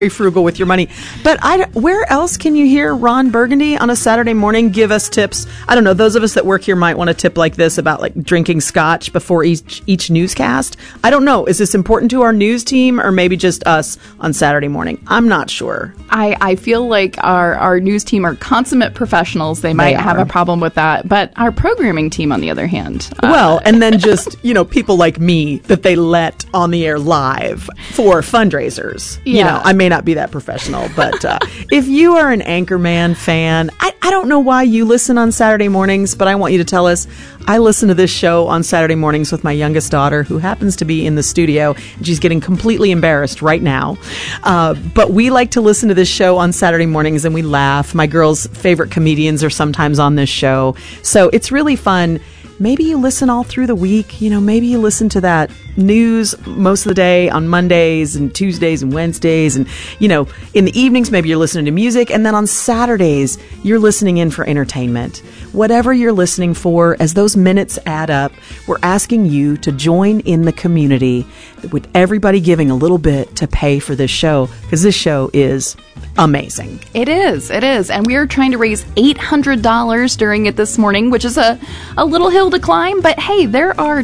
frugal with your money. But where else can you hear Ron Burgundy on a Saturday morning give us tips? I don't know. Those of us that work here might want a tip like this about like drinking scotch before each newscast. I don't know. Is this important to our news team or maybe just us on Saturday morning? I'm not sure. I feel like our news team are consummate professionals. They might have a problem with that. But our programming team, on the other hand. Well, and then just, people like me that they let on the air live for fundraisers. Yeah. I may not be that professional, but if you are an Anchorman fan, I don't know why you listen on Saturday mornings, but I want you to tell us. I listen to this show on Saturday mornings with my youngest daughter, who happens to be in the studio, and she's getting completely embarrassed right now. But we like to listen to this show on Saturday mornings, and we laugh. My girls' favorite comedians are sometimes on this show, so it's really fun. Maybe you listen all through the week. Maybe you listen to that news most of the day on Mondays and Tuesdays and Wednesdays. And, in the evenings, maybe you're listening to music. And then on Saturdays, you're listening in for entertainment. Whatever you're listening for, as those minutes add up, we're asking you to join in the community with everybody giving a little bit to pay for this show, because this show is amazing. It is. And we are trying to raise $800 during it this morning, which is a little hill to climb. But hey, there are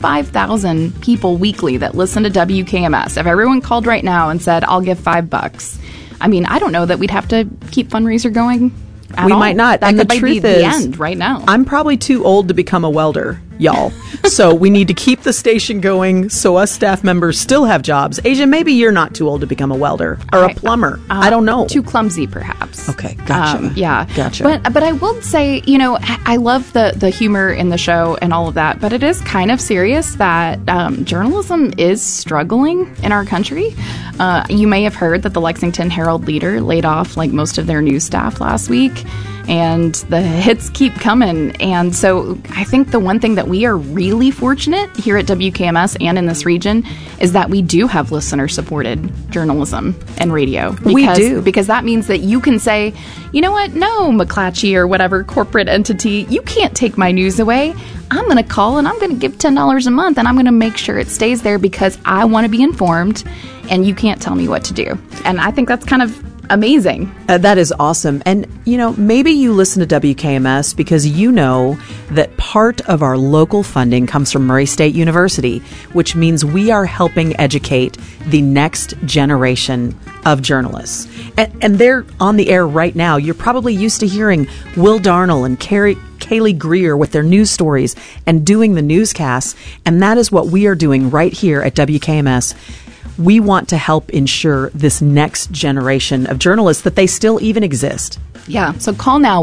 25,000 people weekly that listen to WKMS. If everyone called right now and said, I'll give $5, I don't know that we'd have to keep fundraiser going at we all. might not. That and could the truth be is, the end right now. I'm probably too old to become a welder, y'all. So we need to keep the station going so us staff members still have jobs. Asia, maybe you're not too old to become a welder or a plumber. I don't know. Too clumsy, perhaps. Okay, gotcha. Gotcha. But I will say, I love the humor in the show and all of that, but it is kind of serious that journalism is struggling in our country. You may have heard that the Lexington Herald-Leader laid off like most of their news staff last week. And the hits keep coming. And so I think the one thing that we are really fortunate here at WKMS and in this region is that we do have listener-supported journalism and radio. We do. Because that means that you can say, you know what, no, McClatchy or whatever corporate entity, you can't take my news away. I'm going to call and I'm going to give $10 a month and I'm going to make sure it stays there because I want to be informed and you can't tell me what to do. And I think that's kind of amazing. That is awesome. And, maybe you listen to WKMS because you know that part of our local funding comes from Murray State University, which means we are helping educate the next generation of journalists. And they're on the air right now. You're probably used to hearing Will Darnell and Kaylee Greer with their news stories and doing the newscasts. And that is what we are doing right here at WKMS. We want to help ensure this next generation of journalists that they still even exist. Yeah, so call now,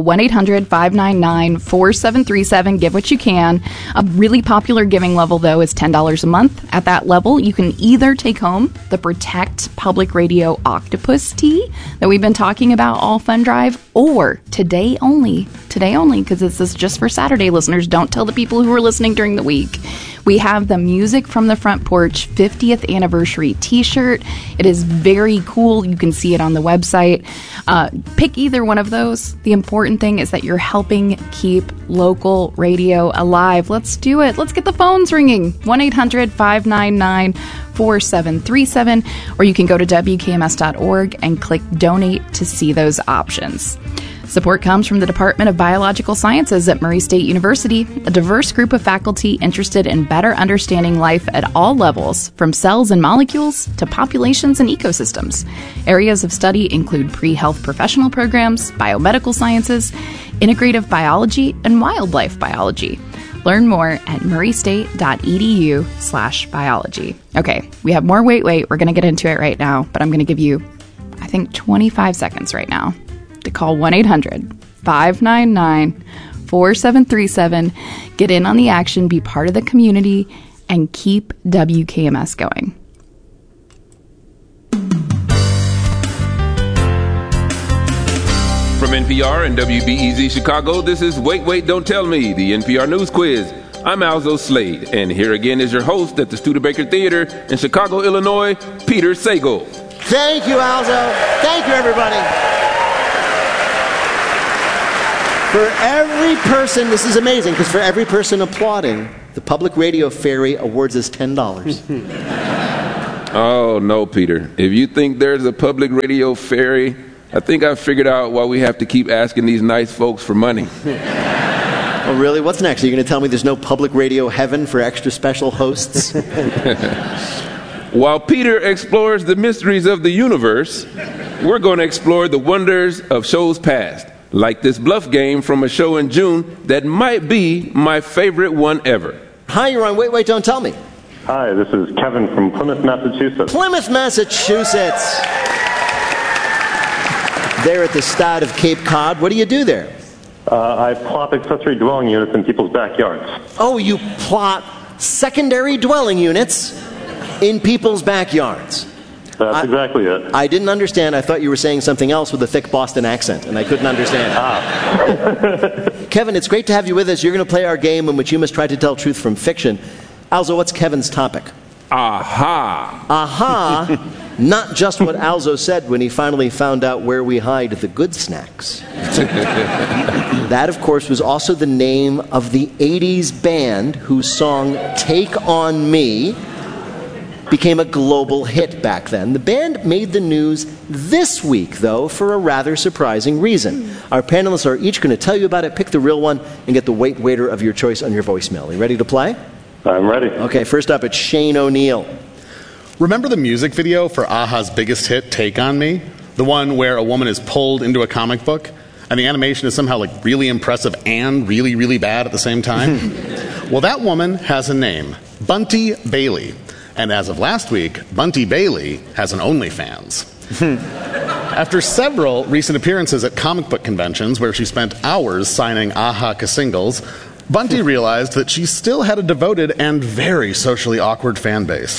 1-800-599-4737. Give what you can. A really popular giving level, though, is $10 a month. At that level, you can either take home the Protect Public Radio Octopus Tee that we've been talking about all Fun Drive, or today only, because this is just for Saturday listeners. Don't tell the people who are listening during the week. We have the Music from the Front Porch 50th Anniversary T-shirt. It is very cool. You can see it on the website. Pick either one of those. The important thing is that you're helping keep local radio alive. Let's do it. Let's get the phones ringing. 1-800-599-4737. Or you can go to WKMS.org and click Donate to see those options. Support comes from the Department of Biological Sciences at Murray State University, a diverse group of faculty interested in better understanding life at all levels, from cells and molecules to populations and ecosystems. Areas of study include pre-health professional programs, biomedical sciences, integrative biology, and wildlife biology. Learn more at murraystate.edu/biology. Okay, we have more wait. We're going to get into it right now, but I'm going to give you, 25 seconds right now to call 1-800-599-4737. Get in on the action, be part of the community, and keep WKMS going. From NPR and WBEZ Chicago, this is Wait, Don't Tell Me, the NPR News Quiz. I'm Alzo Slade, and here again is your host at the Studebaker Theater in Chicago, Illinois, Peter Sagal. Thank you, Alzo. Thank you, everybody. For every person, this is amazing, because for every person applauding, the Public Radio Fairy awards us $10. Oh, no, Peter. If you think there's a public radio fairy, I think I've figured out why we have to keep asking these nice folks for money. Oh, really? What's next? Are you going to tell me there's no public radio heaven for extra special hosts? While Peter explores the mysteries of the universe, we're going to explore the wonders of shows past, like this bluff game from a show in June that might be my favorite one ever. Hi, you're on Wait, Don't Tell Me. Hi, this is Kevin from Plymouth, Massachusetts. Plymouth, Massachusetts. There at the Stad of Cape Cod. What do you do there? I plot accessory dwelling units in people's backyards. Oh, you plot secondary dwelling units in people's backyards. That's exactly it. I didn't understand. I thought you were saying something else with a thick Boston accent, and I couldn't understand. Kevin, it's great to have you with us. You're going to play our game in which you must try to tell truth from fiction. Alzo, what's Kevin's topic? Aha! Aha! Not just what Alzo said when he finally found out where we hide the good snacks. That, of course, was also the name of the 80s band whose song Take On Me became a global hit back then. The band made the news this week, though, for a rather surprising reason. Our panelists are each going to tell you about it, pick the real one, and get the waiter of your choice on your voicemail. Are you ready to play? I'm ready. Okay, first up, it's Shane O'Neill. Remember the music video for Aha's biggest hit, Take On Me? The one where a woman is pulled into a comic book, and the animation is somehow like really impressive and really, really bad at the same time? Well, that woman has a name, Bunty Bailey. And as of last week, Bunty Bailey has an OnlyFans. After several recent appearances at comic book conventions where she spent hours signing Aha singles, Bunty realized that she still had a devoted and very socially awkward fan base.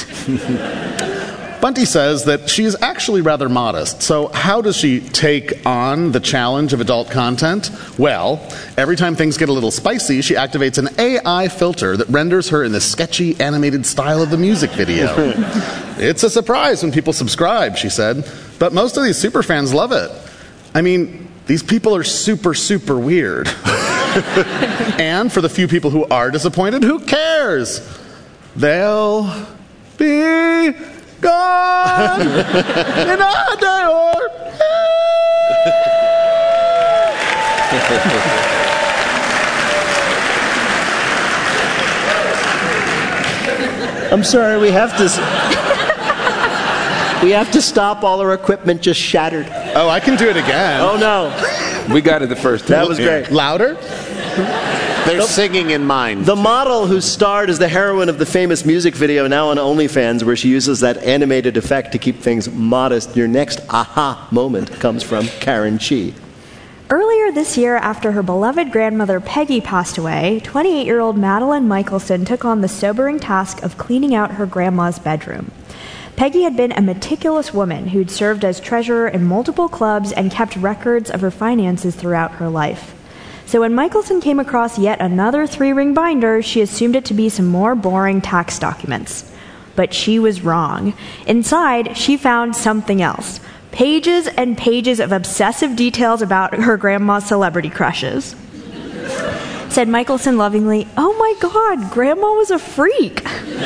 Bunty says that she is actually rather modest, so how does she take on the challenge of adult content? Well, every time things get a little spicy, she activates an AI filter that renders her in the sketchy, animated style of the music video. It's a surprise when people subscribe, she said, but most of these superfans love it. I mean, these people are super, super weird. And for the few people who are disappointed, who cares? They'll be gone in a day or I'm sorry, we have to stop. All our equipment just shattered. Oh, I can do it again. Oh, no. We got it the first time. That was great. Louder? They're singing in mind. The model who starred as the heroine of the famous music video now on OnlyFans, where she uses that animated effect to keep things modest. Your next aha moment comes from Karen Chi. Earlier this year, after her beloved grandmother Peggy passed away, 28-year-old Madeline Michelson took on the sobering task of cleaning out her grandma's bedroom. Peggy had been a meticulous woman who'd served as treasurer in multiple clubs and kept records of her finances throughout her life. So when Michelson came across yet another 3-ring binder, she assumed it to be some more boring tax documents. But she was wrong. Inside, she found something else. Pages and pages of obsessive details about her grandma's celebrity crushes. Said Michelson lovingly, "Oh my God, Grandma was a freak."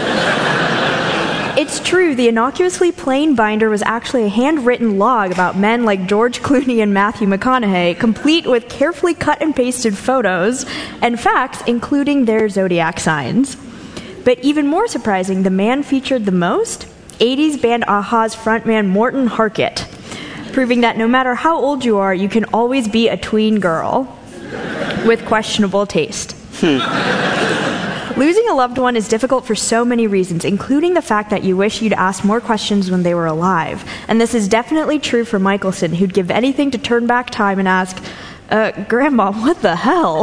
It's true, the innocuously plain binder was actually a handwritten log about men like George Clooney and Matthew McConaughey, complete with carefully cut and pasted photos and facts, including their zodiac signs. But even more surprising, the man featured the most? 80s band Aha's frontman Morten Harket, proving that no matter how old you are, you can always be a tween girl with questionable taste. Losing a loved one is difficult for so many reasons, including the fact that you wish you'd asked more questions when they were alive. And this is definitely true for Michelson, who'd give anything to turn back time and ask, Grandma, what the hell?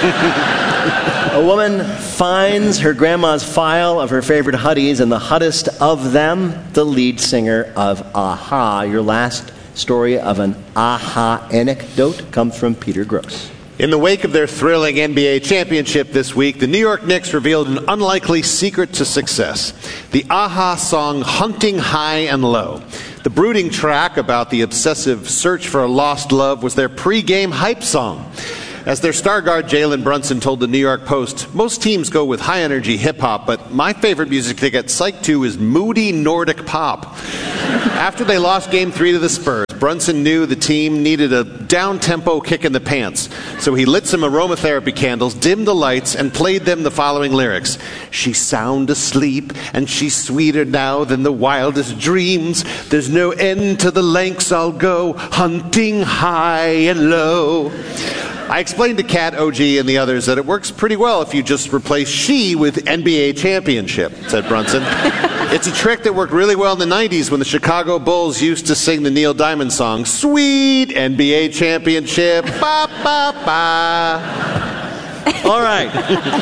A woman finds her grandma's file of her favorite huddies, and the hottest of them, the lead singer of Aha. Your last story of an Aha anecdote comes from Peter Gross. In the wake of their thrilling NBA championship this week, the New York Knicks revealed an unlikely secret to success: the Aha song Hunting High and Low. The brooding track about the obsessive search for a lost love was their pre-game hype song. As their star guard Jalen Brunson told the New York Post, most teams go with high-energy hip-hop, but my favorite music to get psyched to is moody Nordic pop. After they lost Game 3 to the Spurs, Brunson knew the team needed a down-tempo kick in the pants, so he lit some aromatherapy candles, dimmed the lights, and played them the following lyrics. She's sound asleep, and she's sweeter now than the wildest dreams. There's no end to the lengths I'll go, hunting high and low. I explained to Kat, OG, and the others that it works pretty well if you just replace she with NBA championship, said Brunson. It's a trick that worked really well in the 90s when the Chicago Bulls used to sing the Neil Diamond song, Sweet NBA Championship, ba, ba, ba. All right.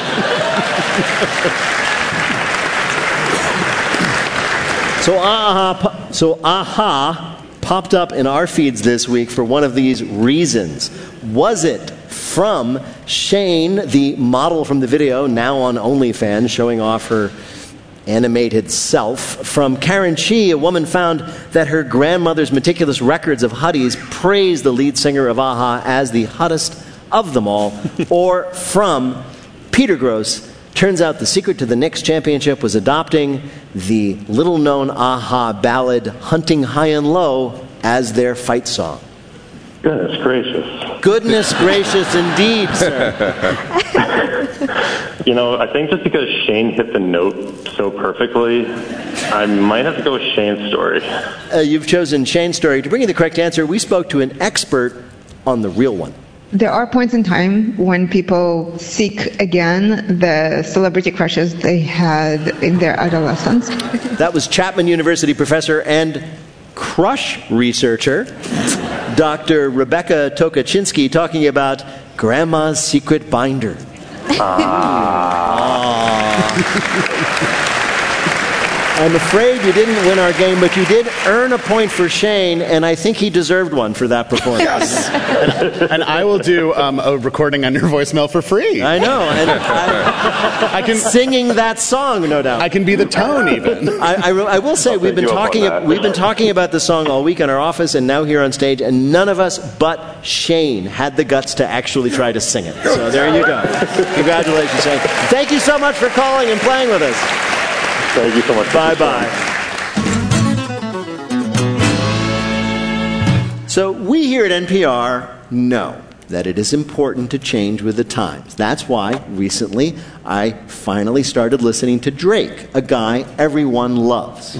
So AHA popped up in our feeds this week for one of these reasons. Was it from Shane, the model from the video, now on OnlyFans, showing off her animated self? From Karen Chi, a woman found that her grandmother's meticulous records of hotties praised the lead singer of AHA as the hottest of them all? Or from Peter Gross, turns out the secret to the Knicks championship was adopting the little-known AHA ballad Hunting High and Low as their fight song. Goodness gracious. Goodness gracious indeed, sir. You know, I think just because Shane hit the note so perfectly, I might have to go with Shane's story. You've chosen Shane's story. To bring you the correct answer, we spoke to an expert on the real one. There are points in time when people seek again the celebrity crushes they had in their adolescence. That was Chapman University professor and crush researcher, Dr. Rebecca Tokaczynski, talking about Grandma's secret binder. I'm afraid you didn't win our game, but you did earn a point for Shane, and I think he deserved one for that performance. Yes. and I will do a recording on your voicemail for free. I know. And I can singing that song, no doubt. I can be the tone, even. I will say we've been talking about the song all week in our office and now here on stage, and none of us but Shane had the guts to actually try to sing it. So there you go. Congratulations, Shane. Thank you so much for calling and playing with us. Thank you so much. Bye-bye. So we here at NPR know that it is important to change with the times. That's why recently I finally started listening to Drake, a guy everyone loves.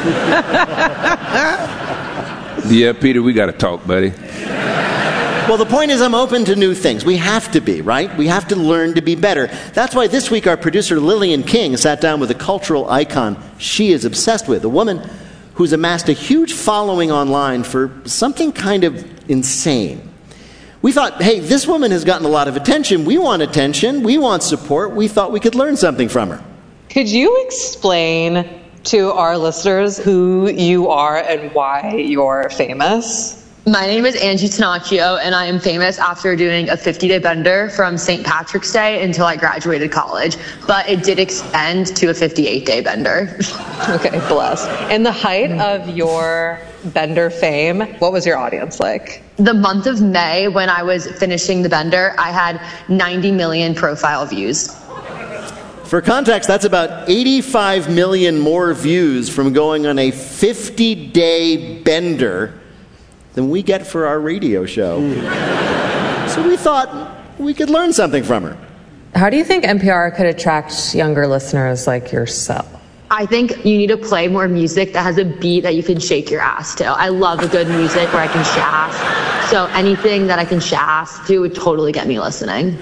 Yeah, Peter, we got to talk, buddy. Well, the point is I'm open to new things. We have to be, right? We have to learn to be better. That's why this week our producer Lillian King sat down with a cultural icon she is obsessed with, a woman who's amassed a huge following online for something kind of insane. We thought, hey, this woman has gotten a lot of attention. We want attention. We want support. We thought we could learn something from her. Could you explain to our listeners who you are and why you're famous? My name is Angie Tenacchio, and I am famous after doing a 50-day bender from St. Patrick's Day until I graduated college. But it did extend to a 58-day bender. Okay, bless. In the height of your bender fame, what was your audience like? The month of May, when I was finishing the bender, I had 90 million profile views. For context, that's about 85 million more views from going on a 50-day bender than we get for our radio show. So we thought we could learn something from her. How do you think NPR could attract younger listeners like yourself? I think you need to play more music that has a beat that you can shake your ass to. I love a good music where I can shaft. So anything that I can shaft to would totally get me listening.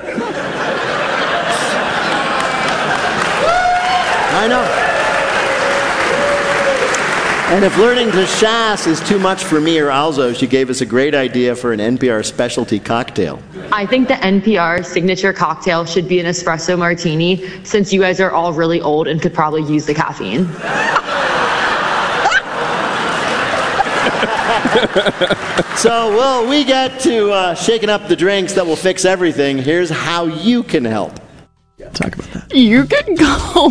I know. And if learning to shass is too much for me or Alzo, she gave us a great idea for an NPR specialty cocktail. I think the NPR signature cocktail should be an espresso martini, since you guys are all really old and could probably use the caffeine. So, well, we get to shaking up the drinks that will fix everything. Here's how you can help. Talk about that. You can call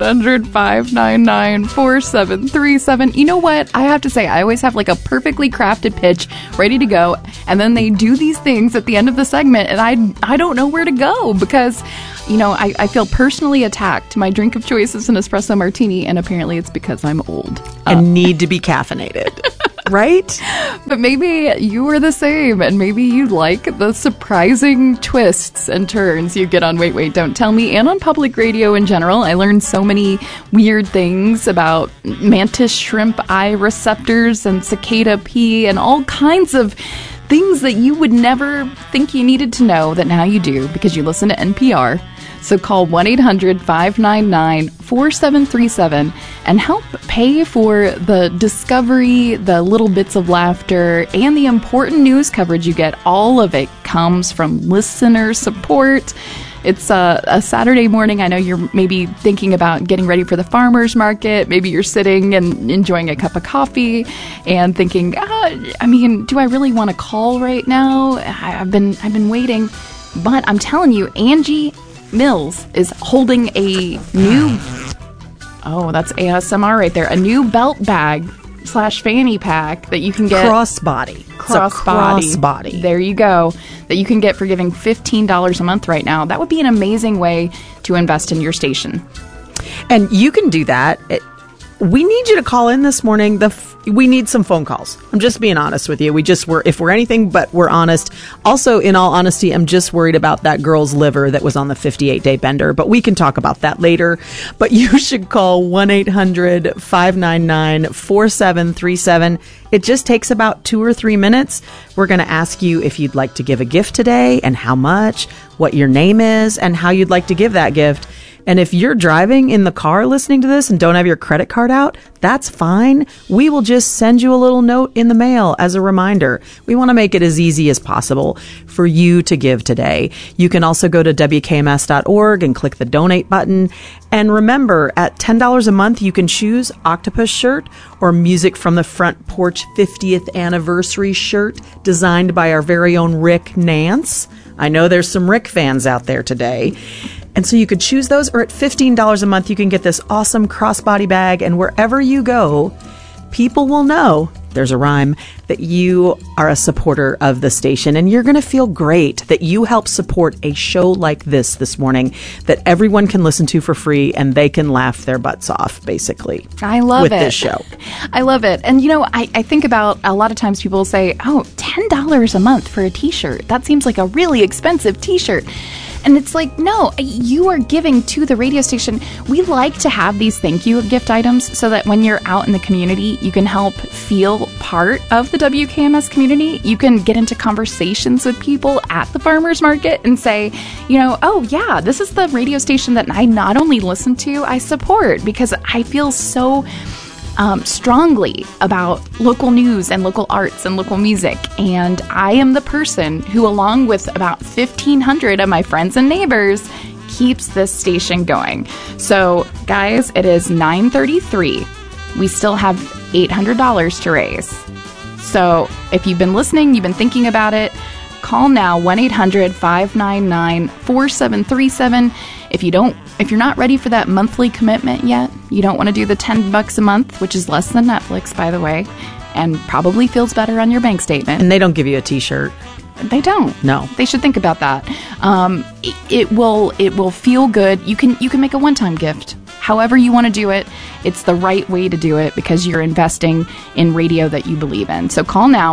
1-800-599-4737. You know what? I have to say, I always have like a perfectly crafted pitch ready to go, and then they do these things at the end of the segment, and I don't know where to go because, I feel personally attacked. My drink of choice is an espresso martini, and apparently it's because I'm old. And need to be caffeinated. Right? But maybe you are the same, and maybe you like the surprising twists and turns you get on Wait, Wait, Don't Tell Me, and on public radio in general. I learned so many weird things about mantis shrimp eye receptors and cicada pee and all kinds of things that you would never think you needed to know that now you do because you listen to NPR. So call 1-800-599-4737 and help pay for the discovery, the little bits of laughter, and the important news coverage you get. All of it comes from listener support. It's a Saturday morning. I know you're maybe thinking about getting ready for the farmer's market. Maybe you're sitting and enjoying a cup of coffee and thinking, do I really want to call right now? I've been waiting. But I'm telling you, Angie Mills is holding a new, that's ASMR right there, a new belt bag / fanny pack that you can get. Crossbody. Crossbody. There you go. That you can get for giving $15 a month right now. That would be an amazing way to invest in your station. And you can do that. We need you to call in this morning. We need some phone calls. I'm just being honest with you. If we're anything but we're honest. Also, in all honesty, I'm just worried about that girl's liver that was on the 58-day bender. But we can talk about that later. But you should call 1-800-599-4737. It just takes about 2 or 3 minutes. We're going to ask you if you'd like to give a gift today and how much, what your name is, and how you'd like to give that gift. And if you're driving in the car listening to this and don't have your credit card out, that's fine. We will just send you a little note in the mail as a reminder. We want to make it as easy as possible for you to give today. You can also go to WKMS.org and click the donate button. And remember, at $10 a month, you can choose Octopus shirt or Music from the Front Porch 50th anniversary shirt designed by our very own Rick Nance. I know there's some Rick fans out there today. And so you could choose those, or at $15 a month, you can get this awesome crossbody bag. And wherever you go, people will know, there's a rhyme, that you are a supporter of the station. And you're going to feel great that you help support a show like this morning that everyone can listen to for free and they can laugh their butts off, basically. I love with it. This show. I love it. And, I think about a lot of times people say, $10 a month for a T-shirt. That seems like a really expensive T-shirt. And it's like, no, you are giving to the radio station. We like to have these thank you gift items so that when you're out in the community, you can help feel part of the WKMS community. You can get into conversations with people at the farmer's market and say, this is the radio station that I not only listen to, I support, because I feel so strongly about local news and local arts and local music. And I am the person who, along with about 1,500 of my friends and neighbors, keeps this station going. So, guys, it is 9:33. We still have $800 to raise. So, if you've been listening, you've been thinking about it, call now, 1-800-599-4737. If you're not ready for that monthly commitment yet, you don't want to do the $10 a month, which is less than Netflix, by the way, and probably feels better on your bank statement. And they don't give you a T-shirt. They don't. No. They should think about that. It will feel good. You can make a one-time gift. However you want to do it, it's the right way to do it because you're investing in radio that you believe in. So call now,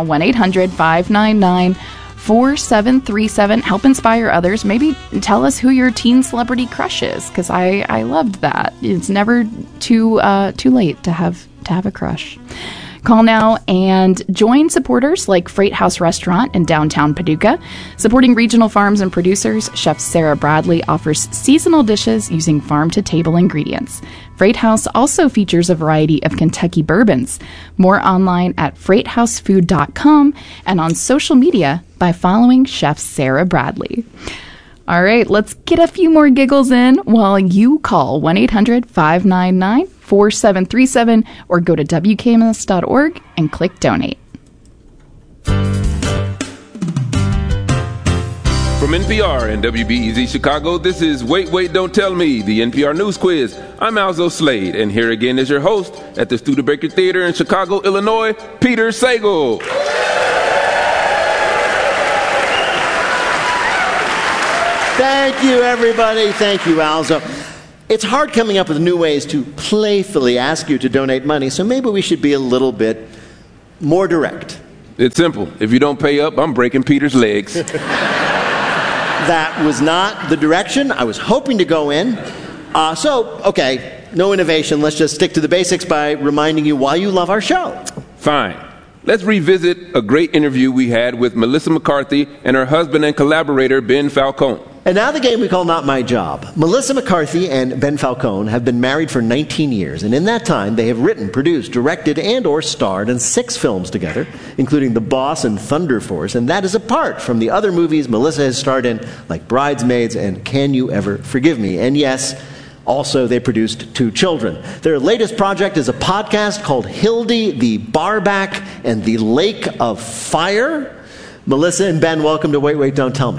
1-800-599-4737. Help inspire others. Maybe tell us who your teen celebrity crush is, because I loved that. It's never too late to have a crush. Call now and join supporters like Freight House Restaurant in downtown Paducah. Supporting regional farms and producers, Chef Sarah Bradley offers seasonal dishes using farm-to-table ingredients. Freight House also features a variety of Kentucky bourbons. More online at freighthousefood.com and on social media by following Chef Sarah Bradley. All right, let's get a few more giggles in while you call 1-800-599-4737 or go to WKMS.org and click donate. From NPR and WBEZ Chicago, this is Wait, Wait, Don't Tell Me, the NPR News Quiz. I'm Alzo Slade, and here again is your host at the Studebaker Theater in Chicago, Illinois, Peter Sagal. Thank you, everybody. Thank you, Alzo. It's hard coming up with new ways to playfully ask you to donate money, so maybe we should be a little bit more direct. It's simple. If you don't pay up, I'm breaking Peter's legs. That was not the direction I was hoping to go in. Okay, no innovation. Let's just stick to the basics by reminding you why you love our show. Fine. Let's revisit a great interview we had with Melissa McCarthy and her husband and collaborator, Ben Falcone. And now the game we call Not My Job. Melissa McCarthy and Ben Falcone have been married for 19 years, and in that time they have written, produced, directed, and or starred in 6 films together, including The Boss and Thunder Force, and that is apart from the other movies Melissa has starred in, like Bridesmaids and Can You Ever Forgive Me? And yes, also they produced 2 children. Their latest project is a podcast called Hildy, the Barback, and the Lake of Fire. Melissa and Ben, welcome to Wait, Wait, Don't Tell Me.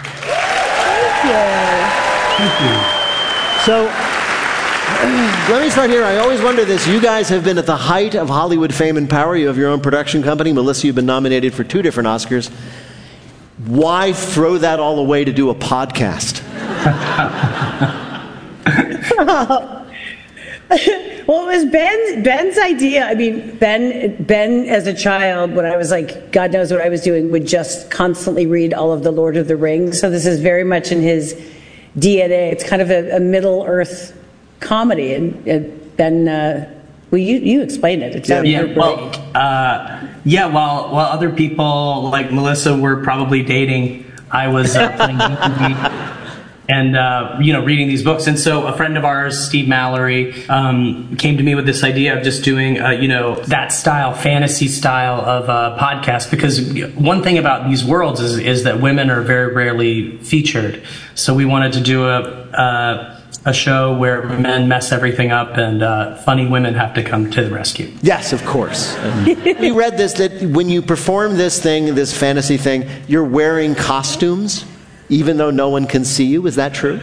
Thank you. So, let me start here. I always wonder this. You guys have been at the height of Hollywood fame and power. You have your own production company. Melissa, you've been nominated for 2 different Oscars. Why throw that all away to do a podcast? Well, it was Ben's idea. I mean, Ben as a child, when I was like, God knows what I was doing, would just constantly read all of the Lord of the Rings. So this is very much in his DNA. It's kind of a Middle Earth comedy. And Ben, well, you explained it. While other people like Melissa were probably dating, I was playing D&D and reading these books. And so a friend of ours, Steve Mallory, came to me with this idea of just doing that style, fantasy style of podcast, because one thing about these worlds is that women are very rarely featured. So we wanted to do a show where men mess everything up and funny women have to come to the rescue. Yes, of course. We read this, that when you perform this thing, this fantasy thing, you're wearing costumes even though no one can see you. Is that true?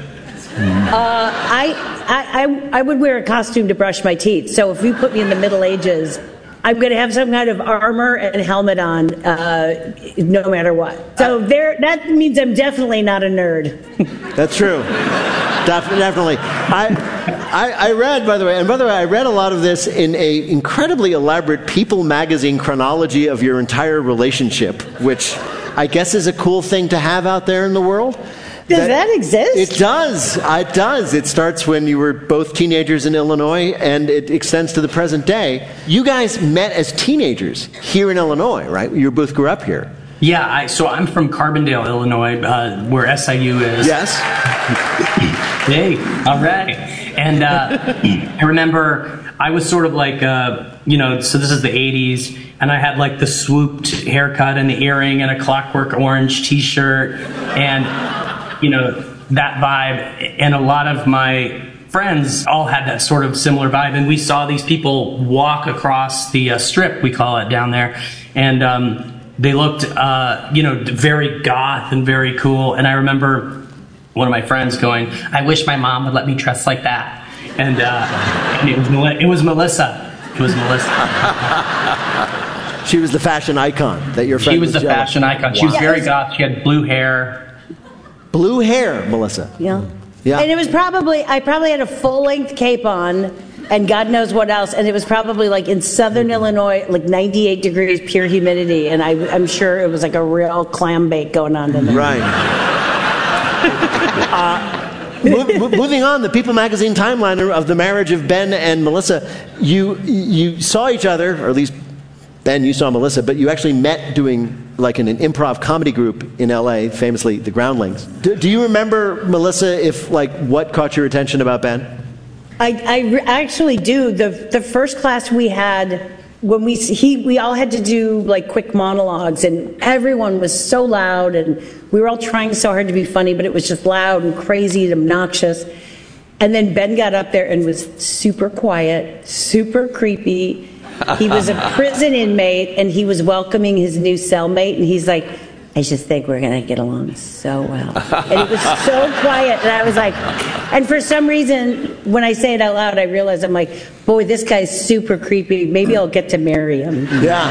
I would wear a costume to brush my teeth. So if you put me in the Middle Ages, I'm going to have some kind of armor and helmet on, no matter what. So that means I'm definitely not a nerd. That's true. Definitely. I read, by the way, I read a lot of this in a incredibly elaborate People magazine chronology of your entire relationship, which I guess is a cool thing to have out there in the world. Does that exist? It does. It does. It starts when you were both teenagers in Illinois, and it extends to the present day. You guys met as teenagers here in Illinois, right? You both grew up here. Yeah, so I'm from Carbondale, Illinois, where SIU is. Yes. Hey, all right. And I remember I was sort of like, so this is the 80s, and I had like the swooped haircut and the earring and a Clockwork Orange t-shirt and, that vibe. And a lot of my friends all had that sort of similar vibe. And we saw these people walk across the strip, we call it, down there. And they looked, very goth and very cool. And I remember one of my friends going, I wish my mom would let me dress like that. And it was Melissa. It was Melissa. She was the fashion icon that your friend was. She was the fashion icon. She was very goth. She had blue hair. Blue hair, Melissa. Yeah. And it was I probably had a full-length cape on and God knows what else. And it was probably like in southern Illinois, like 98 degrees, pure humidity. And I'm sure it was like a real clam bake going on in there. Right. Moving on, the People magazine timeline of the marriage of Ben and Melissa. You saw each other, or at least Ben, you saw Melissa, but you actually met doing like in an improv comedy group in LA, famously the Groundlings. Do you remember, Melissa, what caught your attention about Ben? I actually do. The first class we had, when we all had to do like quick monologues, and everyone was so loud, and we were all trying so hard to be funny, but it was just loud and crazy and obnoxious. And then Ben got up there and was super quiet, super creepy. He was a prison inmate, and he was welcoming his new cellmate, and he's like, I just think we're going to get along so well. And it was so quiet. And I was like, and for some reason, when I say it out loud, I realize I'm like, boy, this guy's super creepy. Maybe I'll get to marry him. Yeah.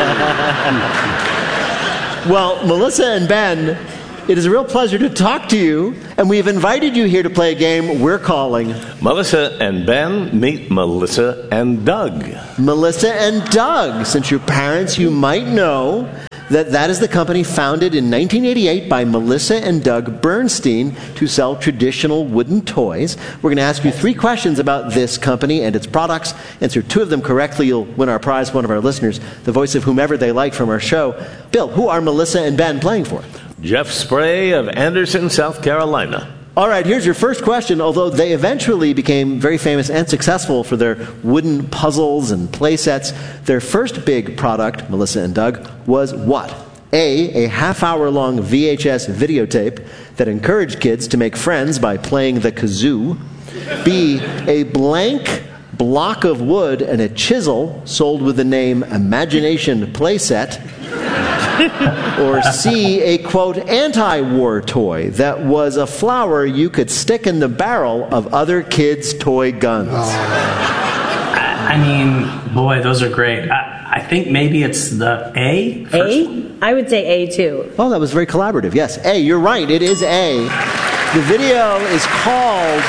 Well, Melissa and Ben, it is a real pleasure to talk to you. And we've invited you here to play a game we're calling Melissa and Ben Meet Melissa and Doug. Melissa and Doug. Since your parents, you might know that is the company founded in 1988 by Melissa and Doug Bernstein to sell traditional wooden toys. We're going to ask you 3 questions about this company and its products. Answer 2 of them correctly, you'll win our prize, one of our listeners, the voice of whomever they like from our show. Bill, who are Melissa and Ben playing for? Jeff Spray of Anderson, South Carolina. All right, here's your first question. Although they eventually became very famous and successful for their wooden puzzles and play sets, their first big product, Melissa and Doug, was what? A half-hour-long VHS videotape that encouraged kids to make friends by playing the kazoo. B, a blank block of wood and a chisel sold with the name Imagination Playset. Or C, a, quote, anti-war toy that was a flower you could stick in the barrel of other kids' toy guns. I mean, boy, those are great. I think maybe it's the A. A? I would say A, too. Oh, that was very collaborative. Yes, A. You're right. It is A. The video is called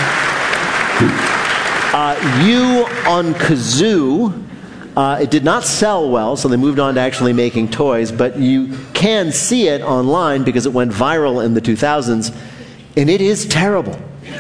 You on Kazoo. It did not sell well, so they moved on to actually making toys, but you can see it online because it went viral in the 2000s, and it is terrible.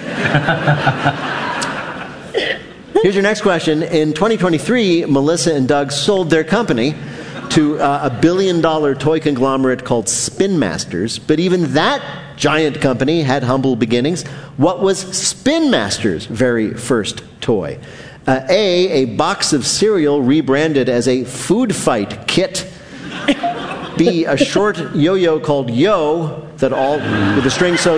Here's your next question. In 2023, Melissa and Doug sold their company to a billion-dollar toy conglomerate called Spin Masters, but even that giant company had humble beginnings. What was Spin Masters' very first toy? A box of cereal rebranded as a food fight kit. B, a short yo-yo called Yo that all with a string so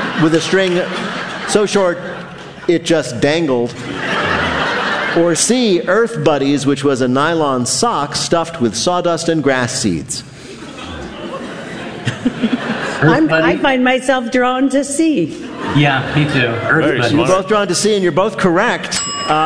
short it just dangled. Or C, Earth Buddies, which was a nylon sock stuffed with sawdust and grass seeds. I find myself drawn to C. Yeah, me too. Earth Buddies. You're both drawn to C, and you're both correct.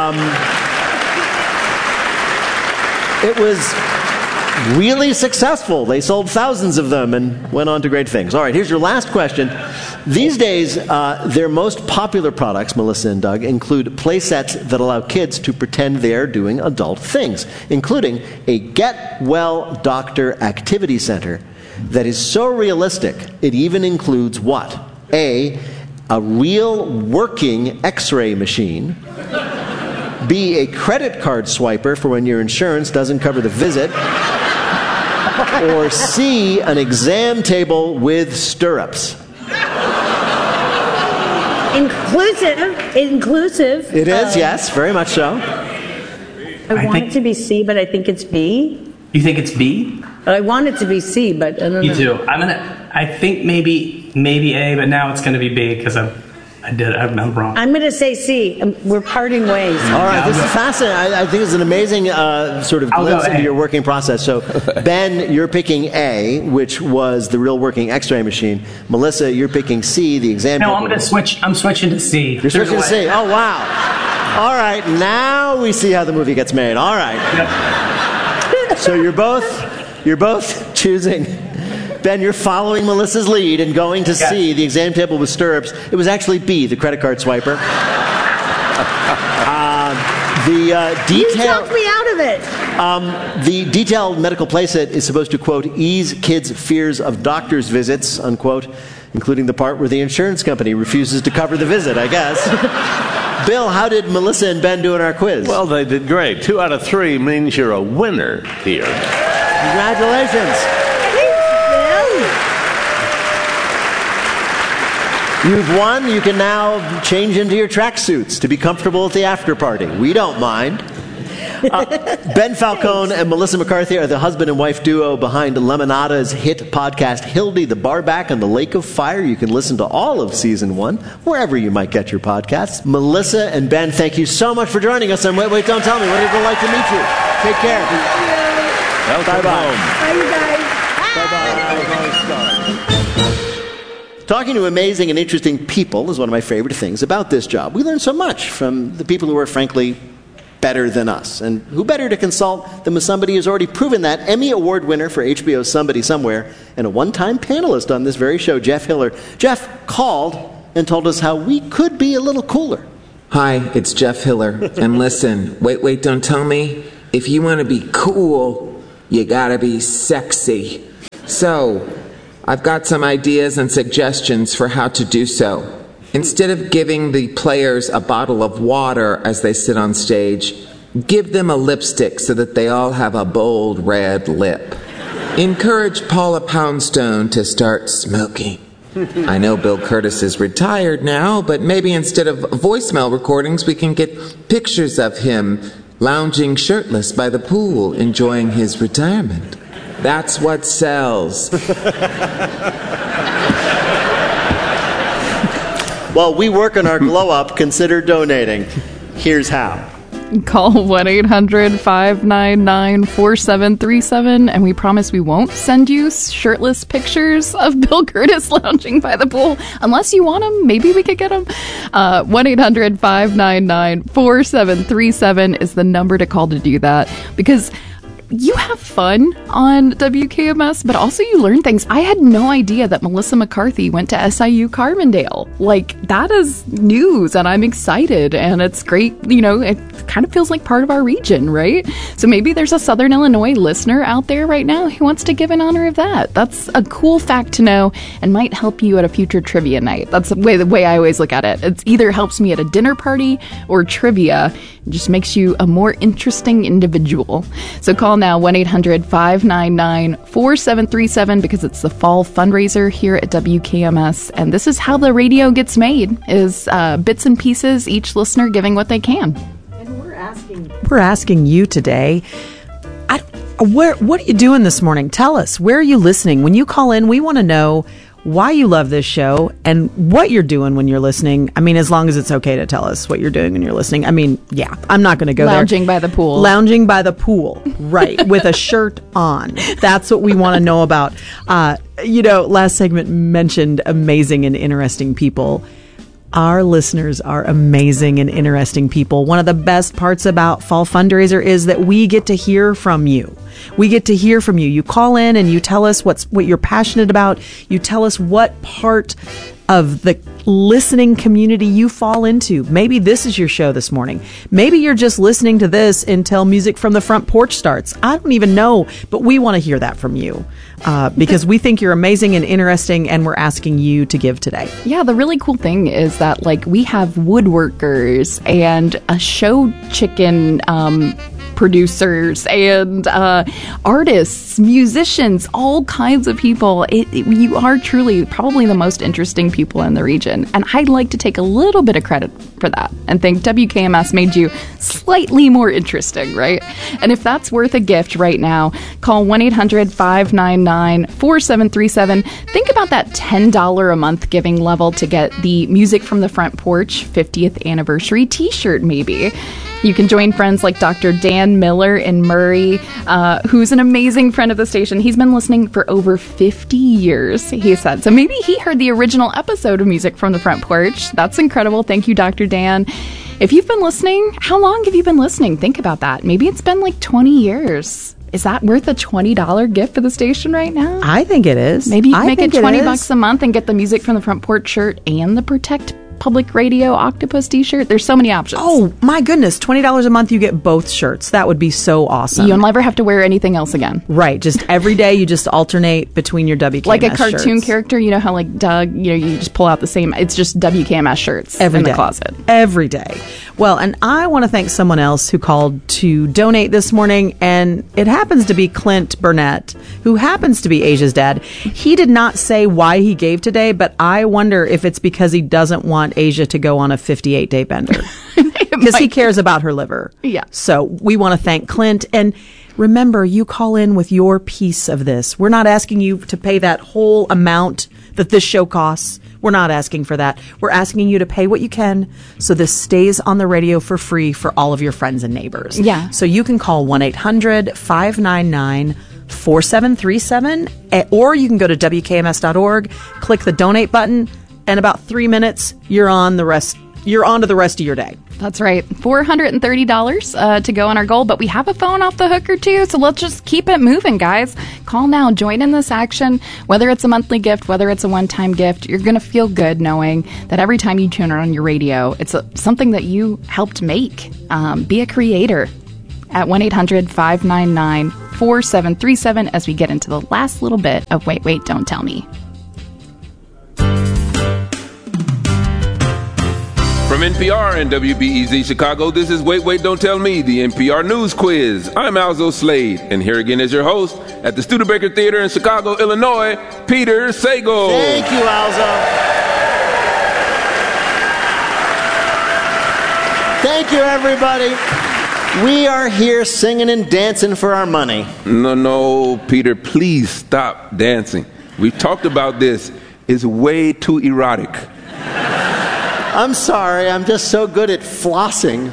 It was really successful. They sold thousands of them and went on to great things. All right, here's your last question. These days, their most popular products, Melissa and Doug, include play sets that allow kids to pretend they are doing adult things, including a Get Well Doctor activity center that is so realistic it even includes what? A real working X-ray machine. B, a credit card swiper for when your insurance doesn't cover the visit. Or C, an exam table with stirrups. Inclusive. It is, yes, very much so. I want it to be C, but I think it's B. You think it's B? I want it to be C, but I don't know. Me too. I think maybe A, but now it's gonna be B because I'm wrong. I'm gonna say C. We're parting ways. All right, this is fascinating. I think it's an amazing sort of glimpse into your working process. So, Ben, you're picking A, which was the real working X-ray machine. Melissa, you're picking C, the exam. No, I'm switching to C. You're switching to C. Oh, wow. All right, now we see how the movie gets made. All right. Yep. So you're both choosing. Ben, you're following Melissa's lead and going to C, the exam table with stirrups. It was actually B, the credit card swiper. You talked me out of it. The detailed medical playset is supposed to, quote, ease kids' fears of doctor's visits, unquote, including the part where the insurance company refuses to cover the visit, I guess. Bill, how did Melissa and Ben do in our quiz? Well, they did great. 2 out of 3 means you're a winner here. Congratulations. You've won. You can now change into your tracksuits to be comfortable at the after party. We don't mind. Ben Falcone and Melissa McCarthy are the husband and wife duo behind Lemonada's hit podcast Hildy the Barback and the Lake of Fire. You can listen to all of Season 1 wherever you might get your podcasts. Melissa and Ben, thank you so much for joining us. And wait, don't tell me. What is it like to meet you? Take care. Bye-bye. Bye, you guys. Bye-bye. Talking to amazing and interesting people is one of my favorite things about this job. We learn so much from the people who are, frankly, better than us. And who better to consult than with somebody who's already proven that? Emmy Award winner for HBO's Somebody Somewhere and a one-time panelist on this very show, Jeff Hiller. Jeff called and told us how we could be a little cooler. Hi, it's Jeff Hiller. And listen, wait, don't tell me. If you want to be cool, you gotta be sexy. So, I've got some ideas and suggestions for how to do so. Instead of giving the players a bottle of water as they sit on stage, give them a lipstick so that they all have a bold red lip. Encourage Paula Poundstone to start smoking. I know Bill Curtis is retired now, but maybe instead of voicemail recordings, we can get pictures of him lounging shirtless by the pool, enjoying his retirement. That's what sells. While we work on our glow-up, consider donating. Here's how. Call 1-800-599-4737, and we promise we won't send you shirtless pictures of Bill Curtis lounging by the pool. Unless you want them, maybe we could get them. 1-800-599-4737 is the number to call to do that, because you have fun on WKMS, but also you learn things. I had no idea that Melissa McCarthy went to SIU Carbondale. Like, that is news, and I'm excited, and it's great. You know, it kind of feels like part of our region, right? So maybe there's a Southern Illinois listener out there right now who wants to give in honor of that. That's a cool fact to know and might help you at a future trivia night. That's the way I always look at it. It either helps me at a dinner party or trivia. It just makes you a more interesting individual. So call now 1-800-599-4737 because it's the fall fundraiser here at WKMS, and this is how the radio gets made, is bits and pieces, each listener giving what they can. And we're asking you today, what are you doing this morning? Tell us, where are you listening? When you call in, we want to know why you love this show and what you're doing when you're listening. I mean, as long as it's okay to tell us what you're doing when you're listening. I mean, yeah, I'm not going to go Lounging by the pool. Lounging by the pool, right, with a shirt on. That's what we want to know about. Last segment mentioned amazing and interesting people. Our listeners are amazing and interesting people. One of the best parts about Fall Fundraiser is that we get to hear from you. We get to hear from you. You call in and you tell us what you're passionate about. You tell us what part of the listening community you fall into. Maybe this is your show this morning. Maybe you're just listening to this until Music from the Front Porch starts. I don't even know, but we want to hear that from you because we think you're amazing and interesting, and we're asking you to give today. Yeah, the really cool thing is that, like, we have woodworkers and a show chicken producers and artists, musicians, all kinds of people. You are truly probably the most interesting people in the region, and I'd like to take a little bit of credit for that and think WKMS made you slightly more interesting, right? And if that's worth a gift right now, call 1-800-599-4737. Think about that $10 a month giving level to get the Music from the Front Porch 50th anniversary t-shirt, maybe. You can join friends like Dr. Dan Miller in Murray, who's an amazing friend of the station. He's been listening for over 50 years, he said. So maybe he heard the original episode of Music from the Front Porch. That's incredible. Thank you, Dr. Dan. If you've been listening, how long have you been listening? Think about that. Maybe it's been like 20 years. Is that worth a $20 gift for the station right now? I think it is. Maybe you can make it $20 a month and get the Music from the Front Porch shirt and the Protect Public Radio Octopus t-shirt. There's so many options. Oh my goodness, $20 a month, you get both shirts. That would be so awesome. You'll never have to wear anything else again. Right, just every day you just alternate between your WKMS like a cartoon shirts. Character, you know how like Doug, you just pull out the same, it's just WKMS shirts every in day. The closet. Every day. Well, and I want to thank someone else who called to donate this morning, and it happens to be Clint Burnett, who happens to be Asia's dad. He did not say why he gave today, but I wonder if it's because he doesn't want Asia to go on a 58-day bender. Because he cares about her liver. Yeah. So we want to thank Clint. And remember, you call in with your piece of this. We're not asking you to pay that whole amount that this show costs. We're not asking for that. We're asking you to pay what you can so this stays on the radio for free for all of your friends and neighbors. Yeah. So you can call 1-800-599 4737, or you can go to WKMS.org, click the donate button, and about 3 minutes, you're on to the rest of your day. That's right. $430 to go on our goal, but we have a phone off the hook or two, so let's just keep it moving, guys. Call now. Join in this action. Whether it's a monthly gift, whether it's a one-time gift, you're going to feel good knowing that every time you tune on your radio, it's something that you helped make. Be a creator at 1-800-599-4737 as we get into the last little bit of Wait, Wait, Don't Tell Me. From NPR and WBEZ Chicago, this is Wait, Wait, Don't Tell Me, the NPR News Quiz. I'm Alzo Slade, and here again is your host at the Studebaker Theater in Chicago, Illinois, Peter Sagal. Thank you, Alzo. Thank you, everybody. We are here singing and dancing for our money. No, Peter, please stop dancing. We've talked about this. It's way too erotic. I'm sorry, I'm just so good at flossing.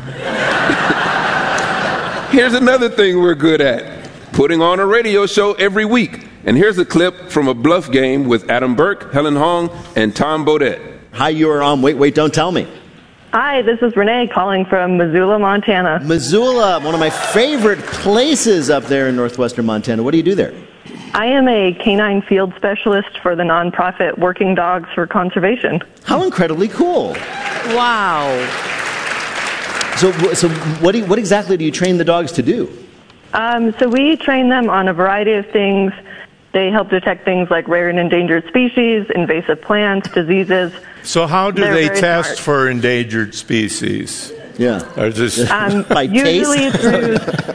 Here's another thing we're good at, putting on a radio show every week. And here's a clip from a bluff game with Adam Burke, Helen Hong, and Tom Bodette. Hi, you are on Wait, Wait, Don't Tell Me. Hi, this is Renee calling from Missoula, Montana. Missoula, one of my favorite places up there in northwestern Montana. What do you do there? I am a canine field specialist for the nonprofit Working Dogs for Conservation. How incredibly cool. Wow. So what exactly do you train the dogs to do? So we train them on a variety of things. They help detect things like rare and endangered species, invasive plants, diseases. So how do They're they very test smart. for endangered species? Yeah. Or just by usually taste? through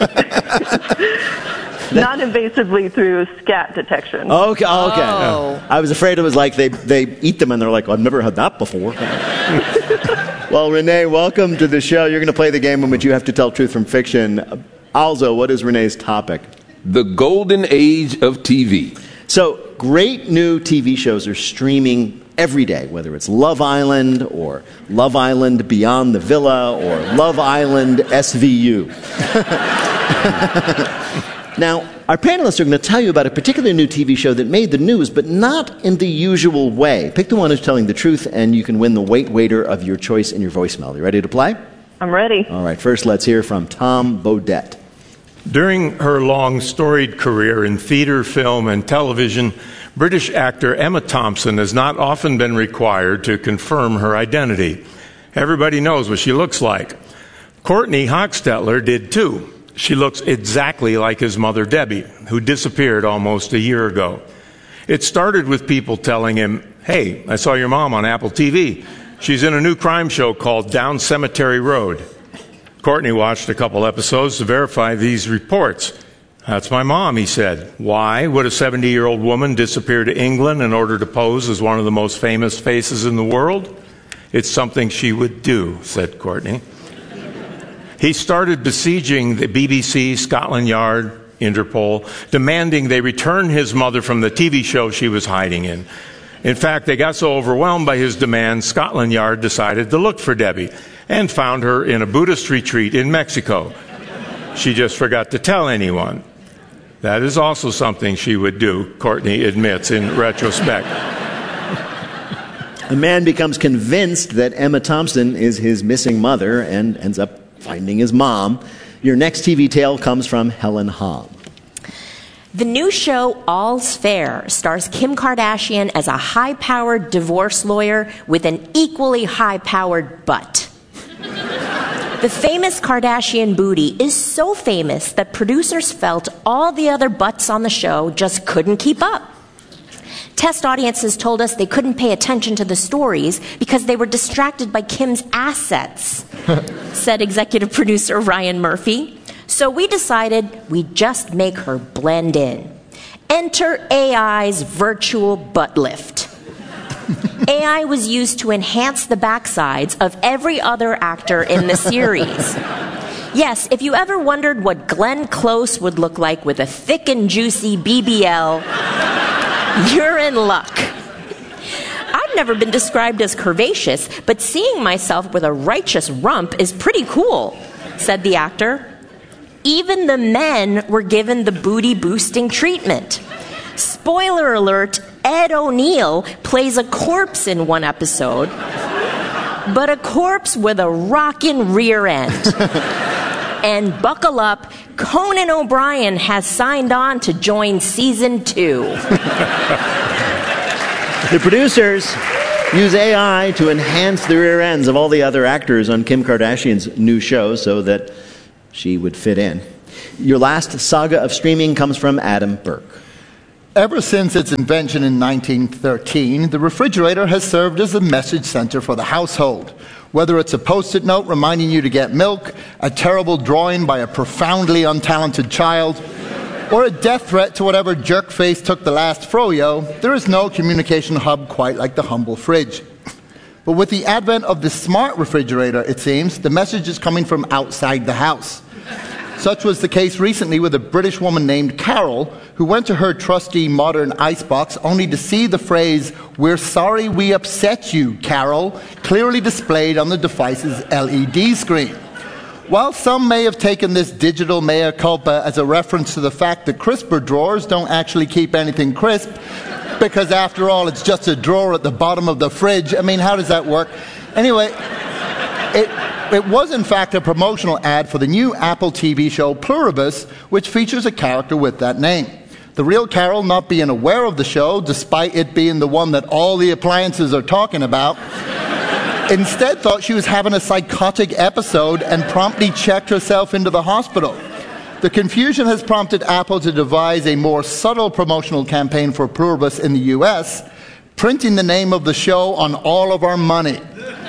non-invasively through scat detection. Okay. Oh. I was afraid it was like they eat them and they're like, I've never had that before. Well, Renee, welcome to the show. You're going to play the game in which you have to tell truth from fiction. Alzo, what is Renee's topic? The golden age of TV. So, great new TV shows are streaming every day, whether it's Love Island or Love Island Beyond the Villa or Love Island SVU. Now, our panelists are going to tell you about a particular new TV show that made the news, but not in the usual way. Pick the one who's telling the truth, and you can win the Wait Waiter of your choice in your voicemail. You ready to play? I'm ready. All right, first let's hear from Tom Bodette. During her long, storied career in theater, film, and television, British actor Emma Thompson has not often been required to confirm her identity. Everybody knows what she looks like. Courtney Hochstetler did too. She looks exactly like his mother, Debbie, who disappeared almost a year ago. It started with people telling him, "Hey, I saw your mom on Apple TV. She's in a new crime show called Down Cemetery Road." Courtney watched a couple episodes to verify these reports. "That's my mom," he said. "Why would a 70-year-old woman disappear to England in order to pose as one of the most famous faces in the world? It's something she would do," said Courtney. He started besieging the BBC, Scotland Yard, Interpol, demanding they return his mother from the TV show she was hiding in. In fact, they got so overwhelmed by his demands, Scotland Yard decided to look for Debbie and found her in a Buddhist retreat in Mexico. She just forgot to tell anyone. That is also something she would do, Courtney admits in retrospect. A man becomes convinced that Emma Thompson is his missing mother and ends up finding his mom. Your next TV tale comes from Helen Hong. The new show All's Fair stars Kim Kardashian as a high-powered divorce lawyer with an equally high-powered butt. The famous Kardashian booty is so famous that producers felt all the other butts on the show just couldn't keep up. Test audiences told us they couldn't pay attention to the stories because they were distracted by Kim's assets, said executive producer Ryan Murphy. So we decided we'd just make her blend in. Enter AI's virtual butt lift. AI was used to enhance the backsides of every other actor in the series. Yes, if you ever wondered what Glenn Close would look like with a thick and juicy BBL, you're in luck. I've never been described as curvaceous, but seeing myself with a righteous rump is pretty cool, said the actor. Even the men were given the booty-boosting treatment. Spoiler alert, Ed O'Neill plays a corpse in one episode, but a corpse with a rockin' rear end. And buckle up, Conan O'Brien has signed on to join season 2. The producers use AI to enhance the rear ends of all the other actors on Kim Kardashian's new show so that she would fit in. Your last saga of streaming comes from Adam Burke. Ever since its invention in 1913, the refrigerator has served as a message center for the household. Whether it's a Post-it note reminding you to get milk, a terrible drawing by a profoundly untalented child, or a death threat to whatever jerk face took the last froyo, there is no communication hub quite like the humble fridge. But with the advent of the smart refrigerator, it seems, the message is coming from outside the house. Such was the case recently with a British woman named Carol, who went to her trusty modern icebox only to see the phrase, "We're sorry we upset you, Carol," clearly displayed on the device's LED screen. While some may have taken this digital mea culpa as a reference to the fact that crisper drawers don't actually keep anything crisp, because after all, it's just a drawer at the bottom of the fridge. I mean, how does that work? Anyway, it was in fact a promotional ad for the new Apple TV show Pluribus, which features a character with that name. The real Carol, not being aware of the show, despite it being the one that all the appliances are talking about, instead thought she was having a psychotic episode and promptly checked herself into the hospital. The confusion has prompted Apple to devise a more subtle promotional campaign for Pluribus in the US, printing the name of the show on all of our money.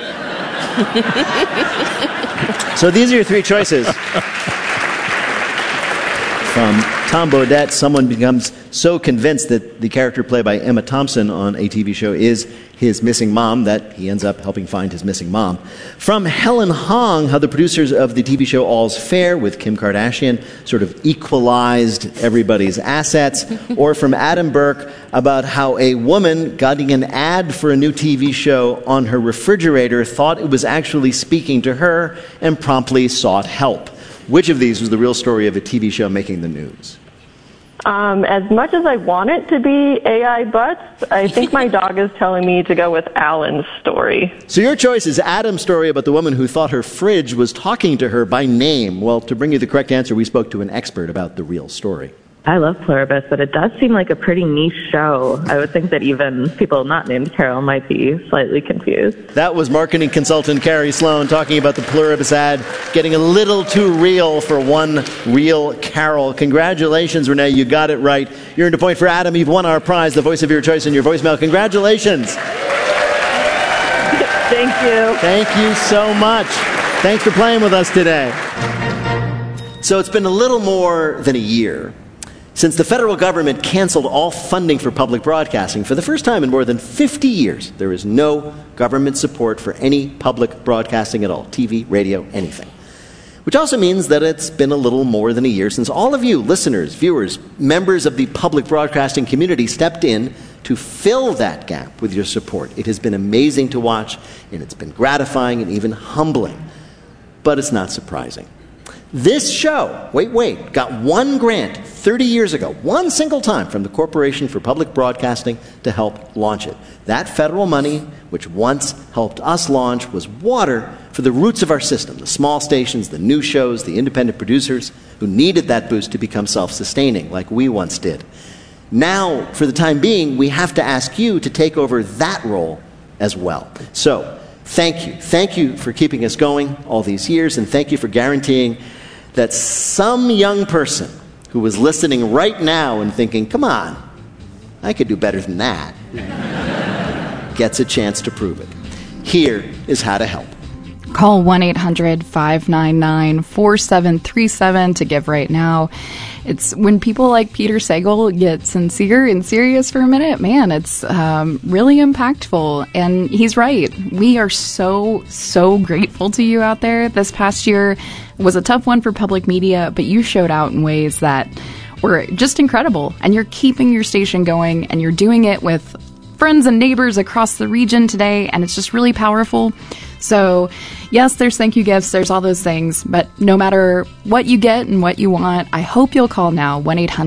So these are your three choices. From Tom Bodett, someone becomes so convinced that the character played by Emma Thompson on a TV show is his missing mom that he ends up helping find his missing mom. From Helen Hong, how the producers of the TV show All's Fair with Kim Kardashian sort of equalized everybody's assets. Or from Adam Burke about how a woman getting an ad for a new TV show on her refrigerator thought it was actually speaking to her and promptly sought help. Which of these was the real story of a TV show making the news? As much as I want it to be AI butts, I think my dog is telling me to go with Alan's story. So your choice is Adam's story about the woman who thought her fridge was talking to her by name. Well, to bring you the correct answer, we spoke to an expert about the real story. I love Pluribus, but it does seem like a pretty niche show. I would think that even people not named Carol might be slightly confused. That was marketing consultant Carrie Sloan talking about the Pluribus ad getting a little too real for one real Carol. Congratulations, Renee. You got it right. You earned a point for Adam. You've won our prize, the voice of your choice in your voicemail. Congratulations. Thank you. Thank you so much. Thanks for playing with us today. So it's been a little more than a year since the federal government canceled all funding for public broadcasting. For the first time in more than 50 years, there is no government support for any public broadcasting at all, TV, radio, anything. Which also means that it's been a little more than a year since all of you, listeners, viewers, members of the public broadcasting community stepped in to fill that gap with your support. It has been amazing to watch, and it's been gratifying and even humbling. But it's not surprising. This show, wait, got one grant 30 years ago, one single time from the Corporation for Public Broadcasting to help launch it. That federal money, which once helped us launch, was water for the roots of our system, the small stations, the new shows, the independent producers who needed that boost to become self-sustaining like we once did. Now, for the time being, we have to ask you to take over that role as well. So, thank you. Thank you for keeping us going all these years, and thank you for guaranteeing that some young person who was listening right now and thinking, come on, I could do better than that, gets a chance to prove it. Here is how to help. Call 1-800-599-4737 to give right now. It's when people like Peter Sagal get sincere and serious for a minute, man, it's really impactful. And he's right. We are so grateful to you out there. This past year was a tough one for public media, but you showed out in ways that were just incredible. And you're keeping your station going, and you're doing it with friends and neighbors across the region today, and it's just really powerful. So, yes, there's thank you gifts, there's all those things, but no matter what you get and what you want, I hope you'll call now,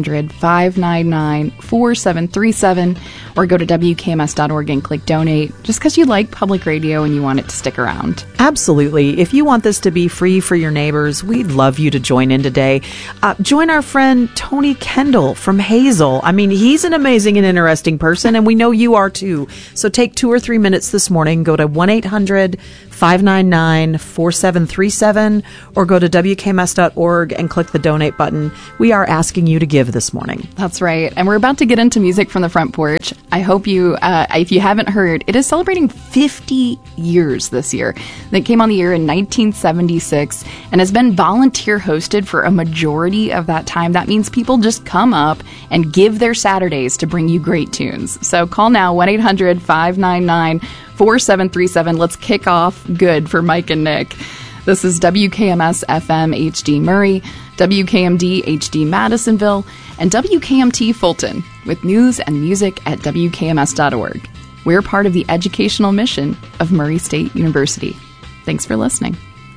1-800-599-4737, or go to WKMS.org and click donate, just because you like public radio and you want it to stick around. Absolutely. If you want this to be free for your neighbors, we'd love you to join in today. Join our friend Tony Kendall from Hazel. I mean, he's an amazing and interesting person, and we know you are too. So take 2 or 3 minutes this morning, go to 1-800-599-4737, or go to WKMS.org and click the donate button. We are asking you to give this morning. That's right. And we're about to get into music from the front porch. I hope you, if you haven't heard, it is celebrating 50 years this year. It came on the air in 1976 and has been volunteer hosted for a majority of that time. That means people just come up and give their Saturdays to bring you great tunes. So call now, 1-800-599-4737. Let's kick off good for Mike and Nick. This is WKMS FM HD Murray, WKMD HD Madisonville, and WKMT Fulton with news and music at WKMS.org. We're part of the educational mission of Murray State University. Thanks for listening.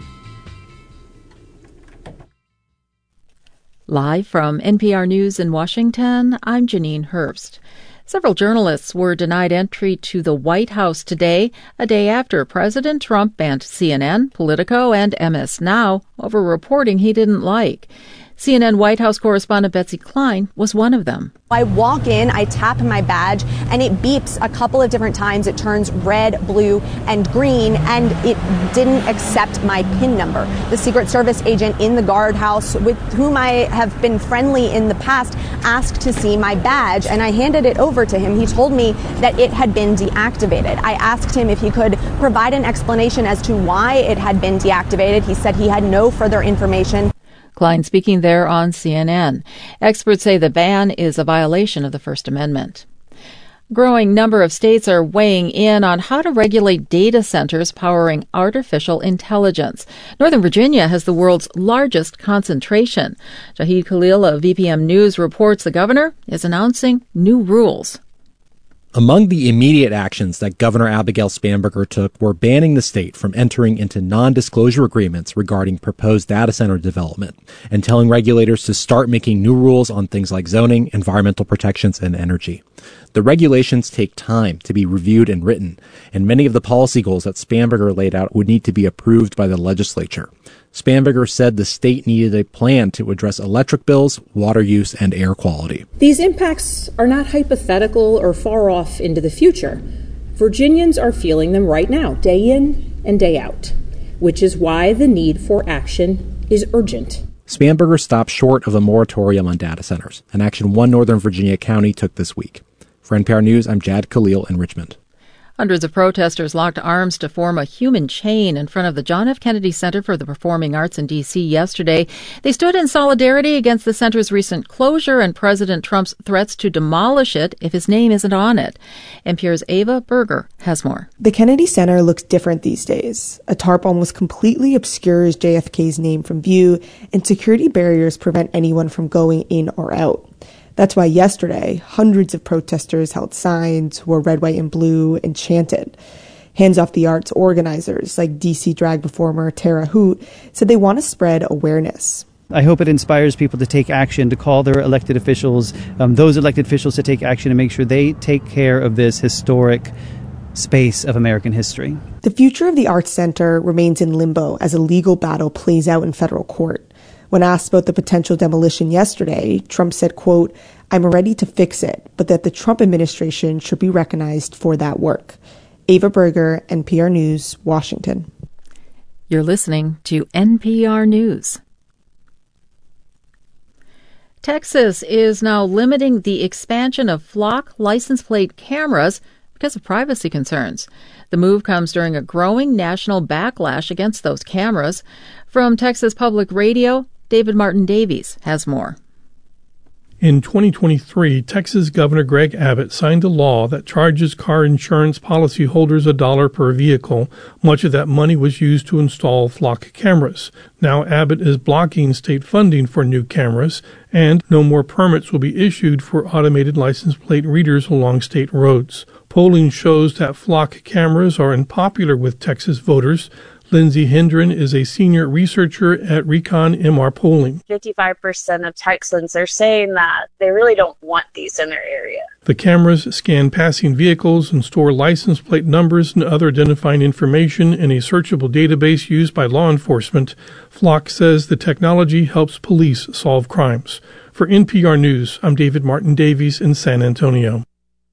Live from NPR News in Washington, I'm Janine Herbst. Several journalists were denied entry to the White House today, a day after President Trump banned CNN, Politico, and MS Now over reporting he didn't like. CNN White House correspondent Betsy Klein was one of them. I walk in, I tap my badge, and it beeps a couple of different times. It turns red, blue, and green, and it didn't accept my PIN number. The Secret Service agent in the guardhouse, with whom I have been friendly in the past, asked to see my badge, and I handed it over to him. He told me that it had been deactivated. I asked him if he could provide an explanation as to why it had been deactivated. He said he had no further information. Klein speaking there on CNN. Experts say the ban is a violation of the First Amendment. A growing number of states are weighing in on how to regulate data centers powering artificial intelligence. Northern Virginia has the world's largest concentration. Jahid Khalil of VPM News reports the governor is announcing new rules. Among the immediate actions that Governor Abigail Spanberger took were banning the state from entering into non-disclosure agreements regarding proposed data center development and telling regulators to start making new rules on things like zoning, environmental protections, and energy. The regulations take time to be reviewed and written, and many of the policy goals that Spanberger laid out would need to be approved by the legislature. Spanberger said the state needed a plan to address electric bills, water use, and air quality. These impacts are not hypothetical or far off into the future. Virginians are feeling them right now, day in and day out, which is why the need for action is urgent. Spanberger stopped short of a moratorium on data centers, an action one Northern Virginia county took this week. For NPR News, I'm Jad Khalil in Richmond. Hundreds of protesters locked arms to form a human chain in front of the John F. Kennedy Center for the Performing Arts in D.C. yesterday. They stood in solidarity against the center's recent closure and President Trump's threats to demolish it if his name isn't on it. NPR's Ava Berger has more. The Kennedy Center looks different these days. A tarp almost completely obscures JFK's name from view, and security barriers prevent anyone from going in or out. That's why yesterday, hundreds of protesters held signs, wore red, white, and blue, and chanted. Hands Off the Arts organizers, like DC drag performer Tara Hoot, said they want to spread awareness. I hope it inspires people to take action, to call their elected officials, those elected officials to take action and make sure they take care of this historic space of American history. The future of the Arts Center remains in limbo as a legal battle plays out in federal court. When asked about the potential demolition yesterday, Trump said, quote, "I'm ready to fix it, but that the Trump administration should be recognized for that work." Ava Berger, NPR News, Washington. You're listening to NPR News. Texas is now limiting the expansion of flock license plate cameras because of privacy concerns. The move comes during a growing national backlash against those cameras. From Texas Public Radio, David Martin Davies has more. In 2023, Texas Governor Greg Abbott signed a law that charges car insurance policyholders $1 per vehicle. Much of that money was used to install flock cameras. Now Abbott is blocking state funding for new cameras, and no more permits will be issued for automated license plate readers along state roads. Polling shows that flock cameras are unpopular with Texas voters. Lindsay Hendren is a senior researcher at Recon MR Polling. 55% of Texans are saying that they really don't want these in their area. The cameras scan passing vehicles and store license plate numbers and other identifying information in a searchable database used by law enforcement. Flock says the technology helps police solve crimes. For NPR News, I'm David Martin Davies in San Antonio.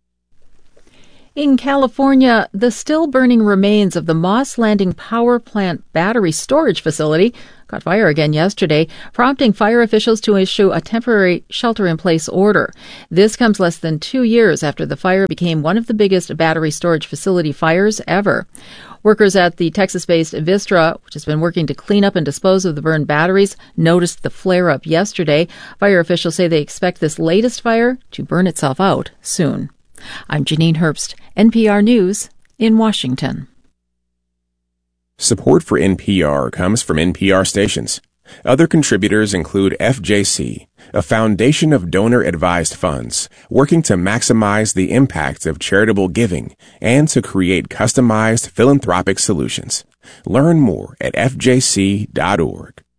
In California, the still burning remains of the Moss Landing Power Plant battery storage facility caught fire again yesterday, prompting fire officials to issue a temporary shelter-in-place order. This comes less than 2 years after the fire became one of the biggest battery storage facility fires ever. Workers at the Texas-based Vistra, which has been working to clean up and dispose of the burned batteries, noticed the flare-up yesterday. Fire officials say they expect this latest fire to burn itself out soon. I'm Janine Herbst, NPR News in Washington. Support for NPR comes from NPR stations. Other contributors include FJC, a foundation of donor-advised funds working to maximize the impact of charitable giving and to create customized philanthropic solutions. Learn more at fjc.org.